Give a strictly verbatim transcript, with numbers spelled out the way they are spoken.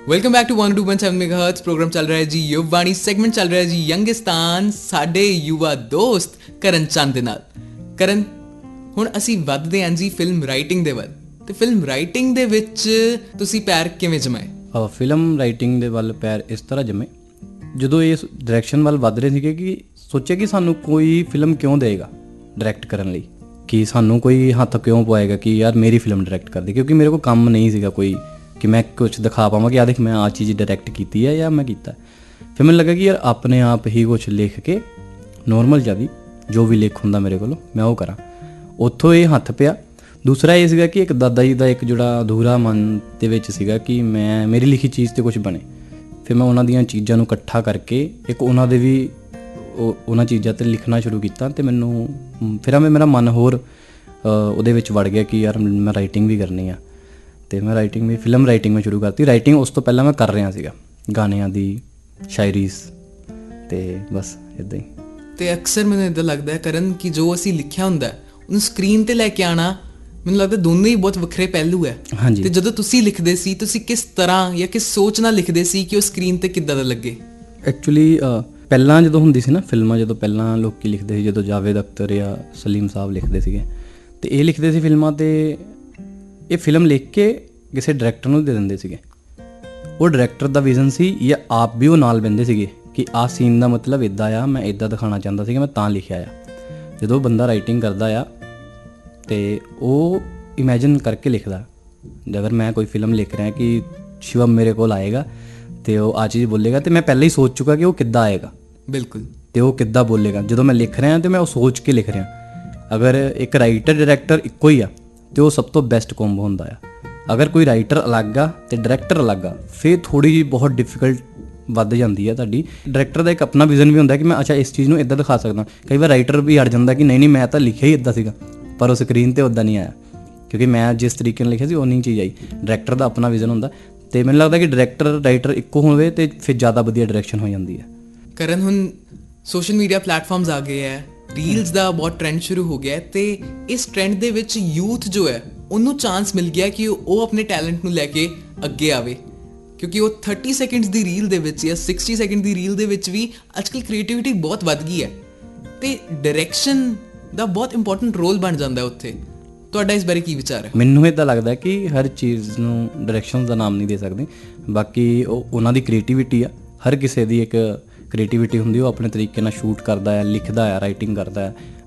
Welcome back to one two point seven megahertz. Programme चल रहा है जी युववाणी, सेगमेंट चल रहा है जी यंगिस्तान ਸਾਡੇ युवा दोस्त ਕਰਨ ਚੰਦ ਦੇ ਨਾਲ। ਕਰਨ, ਹੁਣ ਅਸੀਂ ਵੱਧਦੇ ਹਾਂ ਜੀ ਫਿਲਮ ਰਾਈਟਿੰਗ ਦੇ ਵੱਲ, ਤੇ ਫਿਲਮ ਰਾਈਟਿੰਗ ਦੇ ਵਿੱਚ ਤੁਸੀਂ ਪੈਰ ਕਿਵੇਂ ਜਮਾਏ? ਫਿਲਮ ਰਾਈਟਿੰਗ ਦੇ ਵੱਲ ਪੈਰ ਇਸ ਤਰ੍ਹਾਂ ਜਮੇ, ਜਦੋਂ ਇਸ ਡਾਇਰੈਕਸ਼ਨ ਵੱਲ ਵੱਧ ਰਹੇ ਸੀਗੇ ਕਿ ਸੋਚਿਆ ਕਿ ਸਾਨੂੰ ਕੋਈ ਫਿਲਮ ਕਿਉਂ ਦੇਗਾ ਡਾਇਰੈਕਟ ਕਰਨ ਲਈ, ਕਿ ਸਾਨੂੰ ਕੋਈ ਹੱਥ ਕਿਉਂ ਪਵਾਏਗਾ ਕਿ ਯਾਰ ਮੇਰੀ ਫਿਲਮ ਡਾਇਰੈਕਟ ਕਰ ਦੇ, ਕਿਉਂਕਿ ਮੇਰੇ ਕੋਲ ਕੰਮ ਨਹੀਂ ਸੀਗਾ ਕੋਈ ਕਿ ਮੈਂ ਕੁਛ ਦਿਖਾ ਪਾਵਾਂ ਕਿ ਆਹ ਦੇਖ ਮੈਂ ਆਹ ਚੀਜ਼ ਡਾਇਰੈਕਟ ਕੀਤੀ ਹੈ ਜਾਂ ਮੈਂ ਕੀਤਾ। ਫਿਰ ਮੈਨੂੰ ਲੱਗਾ ਕਿ ਯਾਰ ਆਪਣੇ ਆਪ ਹੀ ਕੁਛ ਲਿਖ ਕੇ ਨੋਰਮਲ ਜਿਹਾ ਵੀ ਜੋ ਵੀ ਲਿਖ ਹੁੰਦਾ ਮੇਰੇ ਕੋਲੋਂ ਮੈਂ ਉਹ ਕਰਾਂ। ਉੱਥੋਂ ਇਹ ਹੱਥ ਪਿਆ। ਦੂਸਰਾ ਇਹ ਸੀਗਾ ਕਿ ਇੱਕ ਦਾਦਾ ਜੀ ਦਾ ਇੱਕ ਜਿਹੜਾ ਅਧੂਰਾ ਮਨ ਦੇ ਵਿੱਚ ਸੀਗਾ ਕਿ ਮੈਂ ਮੇਰੀ ਲਿਖੀ ਚੀਜ਼ 'ਤੇ ਕੁਛ ਬਣੇ। ਫਿਰ ਮੈਂ ਉਹਨਾਂ ਦੀਆਂ ਚੀਜ਼ਾਂ ਨੂੰ ਇਕੱਠਾ ਕਰਕੇ ਇੱਕ ਉਹਨਾਂ ਦੇ ਵੀ ਉਹ ਉਹਨਾਂ ਚੀਜ਼ਾਂ 'ਤੇ ਲਿਖਣਾ ਸ਼ੁਰੂ ਕੀਤਾ, ਅਤੇ ਮੈਨੂੰ ਫਿਰ ਮੈਂ ਮੇਰਾ ਮਨ ਹੋਰ ਉਹਦੇ ਵਿੱਚ ਵੜ ਗਿਆ ਕਿ ਯਾਰ ਮੈਂ ਰਾਈਟਿੰਗ ਵੀ ਕਰਨੀ ਆ। ਅਤੇ ਮੈਂ ਰਾਈਟਿੰਗ ਵੀ ਫਿਲਮ ਰਾਈਟਿੰਗ ਮੈਂ ਸ਼ੁਰੂ ਕਰਤੀ। ਰਾਈਟਿੰਗ ਉਸ ਤੋਂ ਪਹਿਲਾਂ ਮੈਂ ਕਰ ਰਿਹਾ ਸੀਗਾ ਗਾਣਿਆਂ ਦੀ, ਸ਼ਾਇਰੀਜ਼, ਅਤੇ ਬਸ ਇੱਦਾਂ ਹੀ। ਅਤੇ ਅਕਸਰ ਮੈਨੂੰ ਇੱਦਾਂ ਲੱਗਦਾ ਹੈ ਕਰਨ ਕਿ ਜੋ ਅਸੀਂ ਲਿਖਿਆ ਹੁੰਦਾ ਉਹਨੂੰ ਸਕਰੀਨ 'ਤੇ ਲੈ ਕੇ ਆਉਣਾ, ਮੈਨੂੰ ਲੱਗਦਾ ਦੋਨੋਂ ਹੀ ਬਹੁਤ ਵੱਖਰੇ ਪਹਿਲੂ ਹੈ। ਹਾਂਜੀ। ਅਤੇ ਜਦੋਂ ਤੁਸੀਂ ਲਿਖਦੇ ਸੀ ਤੁਸੀਂ ਕਿਸ ਤਰ੍ਹਾਂ ਜਾਂ ਕਿਸ ਸੋਚ ਨਾਲ ਲਿਖਦੇ ਸੀ ਕਿ ਉਹ ਸਕਰੀਨ 'ਤੇ ਕਿੱਦਾਂ ਦਾ ਲੱਗੇ? ਐਕਚੁਅਲੀ ਪਹਿਲਾਂ ਜਦੋਂ ਹੁੰਦੀ ਸੀ ਨਾ ਫਿਲਮਾਂ, ਜਦੋਂ ਪਹਿਲਾਂ ਲੋਕ ਲਿਖਦੇ ਸੀ, ਜਦੋਂ ਜਾਵੇਦ ਅਖਤਰ ਜਾਂ ਸਲੀਮ ਸਾਹਿਬ ਲਿਖਦੇ ਸੀਗੇ, ਅਤੇ ਇਹ ਲਿਖਦੇ ਸੀ ਫਿਲਮਾਂ, ਅਤੇ ਇਹ ਫਿਲਮ ਲਿਖ ਕੇ ਕਿਸੇ ਡਾਇਰੈਕਟਰ ਨੂੰ ਦੇ ਦਿੰਦੇ ਸੀਗੇ। ਉਹ ਡਾਇਰੈਕਟਰ ਦਾ ਵਿਜ਼ਨ ਸੀ ਜਾਂ ਆਪ ਵੀ ਉਹ ਨਾਲ ਬਹਿੰਦੇ ਸੀਗੇ ਕਿ ਆਹ ਸੀਨ ਦਾ ਮਤਲਬ ਇੱਦਾਂ ਆ, ਮੈਂ ਇੱਦਾਂ ਦਿਖਾਉਣਾ ਚਾਹੁੰਦਾ ਸੀਗਾ, ਮੈਂ ਤਾਂ ਲਿਖਿਆ ਆ। ਜਦੋਂ ਬੰਦਾ ਰਾਈਟਿੰਗ ਕਰਦਾ ਆ ਅਤੇ ਉਹ ਇਮੈਜਿਨ ਕਰਕੇ ਲਿਖਦਾ। ਅਗਰ ਮੈਂ ਕੋਈ ਫਿਲਮ ਲਿਖ ਰਿਹਾ ਕਿ ਸ਼ਿਵਮ ਮੇਰੇ ਕੋਲ ਆਏਗਾ ਅਤੇ ਉਹ ਆਹ ਚੀਜ਼ ਬੋਲੇਗਾ, ਅਤੇ ਮੈਂ ਪਹਿਲਾਂ ਹੀ ਸੋਚ ਚੁੱਕਾ ਕਿ ਉਹ ਕਿੱਦਾਂ ਆਏਗਾ। ਬਿਲਕੁਲ। ਅਤੇ ਉਹ ਕਿੱਦਾਂ ਬੋਲੇਗਾ। ਜਦੋਂ ਮੈਂ ਲਿਖ ਰਿਹਾ ਅਤੇ ਮੈਂ ਉਹ ਸੋਚ ਕੇ ਲਿਖ ਰਿਹਾ। ਅਗਰ ਇੱਕ ਰਾਈਟਰ ਡਾਇਰੈਕਟਰ ਇੱਕੋ ਹੀ ਆ ਅਤੇ ਉਹ ਸਭ ਤੋਂ ਬੈਸਟ ਕੋਂਬੋ ਹੁੰਦਾ ਆ। ਅਗਰ ਕੋਈ ਰਾਈਟਰ ਅਲੱਗ ਆ ਅਤੇ ਡਾਇਰੈਕਟਰ ਅਲੱਗ ਆ, ਫਿਰ ਥੋੜ੍ਹੀ ਜਿਹੀ ਬਹੁਤ ਡਿਫੀਕਲਟ ਵੱਧ ਜਾਂਦੀ ਹੈ ਤੁਹਾਡੀ। ਡਾਇਰੈਕਟਰ ਦਾ ਇੱਕ ਆਪਣਾ ਵਿਜ਼ਨ ਵੀ ਹੁੰਦਾ ਕਿ ਮੈਂ ਅੱਛਾ ਇਸ ਚੀਜ਼ ਨੂੰ ਇੱਦਾਂ ਦਿਖਾ ਸਕਦਾ। ਕਈ ਵਾਰ ਰਾਈਟਰ ਵੀ ਅੜ ਜਾਂਦਾ ਕਿ ਨਹੀਂ ਨਹੀਂ ਮੈਂ ਤਾਂ ਲਿਖਿਆ ਹੀ ਇੱਦਾਂ ਸੀਗਾ, ਪਰ ਉਹ ਸਕਰੀਨ 'ਤੇ ਉੱਦਾਂ ਨਹੀਂ ਆਇਆ, ਕਿਉਂਕਿ ਮੈਂ ਜਿਸ ਤਰੀਕੇ ਨਾਲ ਲਿਖਿਆ ਸੀ ਉਹ ਨਹੀਂ ਚੀਜ਼ ਆਈ। ਡਾਇਰੈਕਟਰ ਦਾ ਆਪਣਾ ਵਿਜ਼ਨ ਹੁੰਦਾ, ਅਤੇ ਮੈਨੂੰ ਲੱਗਦਾ ਕਿ ਡਾਇਰੈਕਟਰ ਰਾਈਟਰ ਇੱਕੋ ਹੋਵੇ ਅਤੇ ਫਿਰ ਜ਼ਿਆਦਾ ਵਧੀਆ ਡਾਇਰੈਕਸ਼ਨ ਹੋ ਜਾਂਦੀ ਹੈ। ਕਰਨ, ਹੁਣ ਸੋਸ਼ਲ ਮੀਡੀਆ ਪਲੇਟਫਾਰਮਸ ਆ ਗਏ ਹੈ, ਰੀਲਸ ਦਾ ਬਹੁਤ ਟਰੈਂਡ ਸ਼ੁਰੂ ਹੋ ਗਿਆ, ਅਤੇ ਇਸ ਟਰੈਂਡ ਦੇ ਵਿੱਚ ਯੂਥ ਜੋ ਹੈ ਉਹਨੂੰ ਚਾਂਸ ਮਿਲ ਗਿਆ ਕਿ ਉਹ ਆਪਣੇ ਟੈਲੈਂਟ ਨੂੰ ਲੈ ਕੇ ਅੱਗੇ ਆਵੇ, ਕਿਉਂਕਿ ਉਹ ਥਰਟੀ ਸੈਕਿੰਡਸ ਦੀ ਰੀਲ ਦੇ ਵਿੱਚ ਜਾਂ ਸਿਕਸਟੀ ਸੈਕਿੰਡ ਦੀ ਰੀਲ ਦੇ ਵਿੱਚ ਵੀ ਅੱਜ ਕੱਲ੍ਹ ਕ੍ਰੀਏਟੀਵਿਟੀ ਬਹੁਤ ਵੱਧ ਗਈ ਹੈ, ਅਤੇ ਡਾਇਰੈਕਸ਼ਨ ਦਾ ਬਹੁਤ ਇੰਪੋਰਟੈਂਟ ਰੋਲ ਬਣ ਜਾਂਦਾ ਉੱਥੇ। ਤੁਹਾਡਾ ਇਸ ਬਾਰੇ ਕੀ ਵਿਚਾਰ ਹੈ? ਮੈਨੂੰ ਇੱਦਾਂ ਲੱਗਦਾ ਕਿ ਹਰ ਚੀਜ਼ ਨੂੰ ਡਾਇਰੈਕਸ਼ਨ ਦਾ ਨਾਮ ਨਹੀਂ ਦੇ ਸਕਦੇ, ਬਾਕੀ ਉਹ ਉਹਨਾਂ ਦੀ ਕ੍ਰੀਏਟੀਵਿਟੀ ਆ। ਹਰ ਕਿਸੇ ਦੀ ਇੱਕ ਕ੍ਰੀਏਟੀਵਿਟੀ ਹੁੰਦੀ, ਉਹ ਆਪਣੇ ਤਰੀਕੇ ਨਾਲ ਸ਼ੂਟ ਕਰਦਾ ਹੈ, ਲਿਖਦਾ ਹੈ, ਰਾਈਟਿੰਗ ਕਰਦਾ ਹੈ,